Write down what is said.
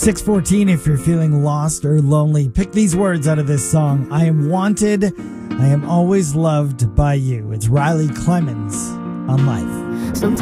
6:14 if you're feeling lost or lonely. Pick these words out of this song. I am wanted. I am always loved by you. It's Riley Clemens on Life. Sometimes